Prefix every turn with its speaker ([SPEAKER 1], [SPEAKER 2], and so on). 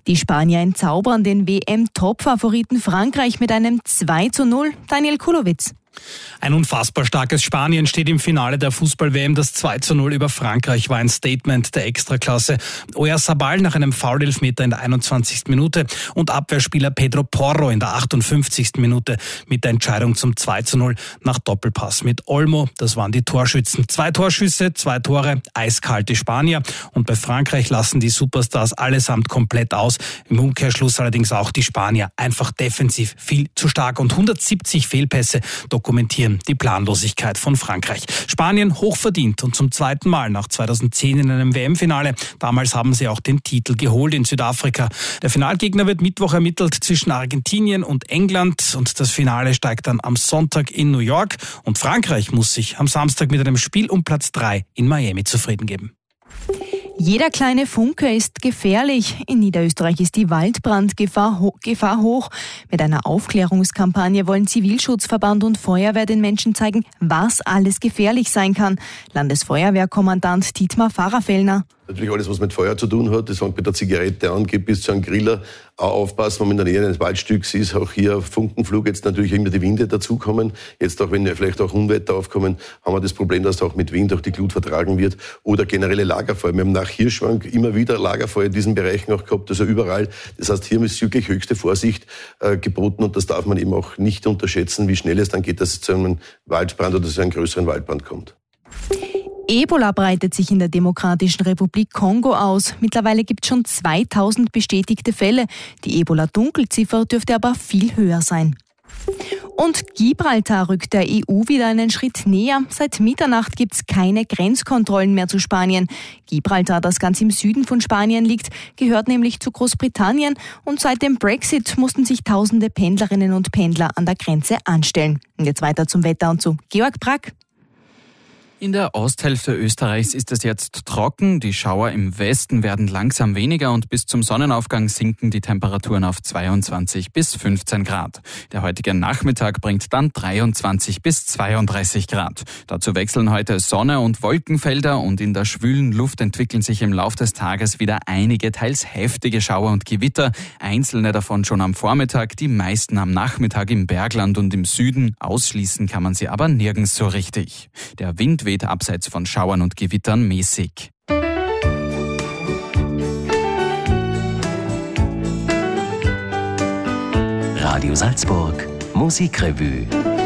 [SPEAKER 1] Die Spanier entzaubern den WM-Top-Favoriten Frankreich mit einem 2:0. Daniel Kulowitz.
[SPEAKER 2] Ein unfassbar starkes Spanien steht im Finale der Fußball-WM. Das 2:0 über Frankreich war ein Statement der Extraklasse. Oyarzabal nach einem Foul-Elfmeter in der 21. Minute und Abwehrspieler Pedro Porro in der 58. Minute mit der Entscheidung zum 2:0 nach Doppelpass mit Olmo. Das waren die Torschützen. 2 Torschüsse, 2 Tore, eiskalte Spanier. Und bei Frankreich lassen die Superstars allesamt komplett aus. Im Umkehrschluss allerdings auch die Spanier. Einfach defensiv viel zu stark und 170 Fehlpässe dokumentieren die Planlosigkeit von Frankreich. Spanien hochverdient und zum zweiten Mal nach 2010 in einem WM-Finale. Damals haben sie auch den Titel geholt in Südafrika. Der Finalgegner wird Mittwoch ermittelt zwischen Argentinien und England und das Finale steigt dann am Sonntag in New York und Frankreich muss sich am Samstag mit einem Spiel um Platz 3 in Miami zufrieden geben.
[SPEAKER 1] Jeder kleine Funke ist gefährlich. In Niederösterreich ist die Waldbrandgefahr hoch. Mit einer Aufklärungskampagne wollen Zivilschutzverband und Feuerwehr den Menschen zeigen, was alles gefährlich sein kann. Landesfeuerwehrkommandant Dietmar Pfarrer-Fellner.
[SPEAKER 3] Natürlich alles, was mit Feuer zu tun hat. Das fängt mit der Zigarette an, geht bis zu einem Griller. Auch aufpassen, wenn man in der Nähe eines Waldstücks ist. Auch hier Funkenflug, jetzt natürlich immer die Winde dazukommen. Jetzt auch, wenn vielleicht auch Unwetter aufkommen, haben wir das Problem, dass auch mit Wind auch die Glut vertragen wird. Oder generelle Lagerfeuer. Wir haben nach Hirschwang immer wieder Lagerfeuer in diesen Bereichen auch gehabt, also überall. Das heißt, hier ist wirklich höchste Vorsicht geboten und das darf man eben auch nicht unterschätzen, wie schnell es dann geht, dass es zu einem Waldbrand oder zu einem größeren Waldbrand kommt.
[SPEAKER 1] Ebola breitet sich in der Demokratischen Republik Kongo aus. Mittlerweile gibt es schon 2000 bestätigte Fälle. Die Ebola-Dunkelziffer dürfte aber viel höher sein. Und Gibraltar rückt der EU wieder einen Schritt näher. Seit Mitternacht gibt es keine Grenzkontrollen mehr zu Spanien. Gibraltar, das ganz im Süden von Spanien liegt, gehört nämlich zu Großbritannien. Und seit dem Brexit mussten sich tausende Pendlerinnen und Pendler an der Grenze anstellen. Und jetzt weiter zum Wetter und zu Georg Brack.
[SPEAKER 4] In der Osthälfte Österreichs ist es jetzt trocken. Die Schauer im Westen werden langsam weniger und bis zum Sonnenaufgang sinken die Temperaturen auf 22 bis 15 Grad. Der heutige Nachmittag bringt dann 23 bis 32 Grad. Dazu wechseln heute Sonne und Wolkenfelder und in der schwülen Luft entwickeln sich im Lauf des Tages wieder einige teils heftige Schauer und Gewitter. Einzelne davon schon am Vormittag, die meisten am Nachmittag im Bergland und im Süden. Ausschließen kann man sie aber nirgends so richtig. Der Wind weht abseits von Schauern und Gewittern mäßig.
[SPEAKER 5] Radio Salzburg Musikrevue.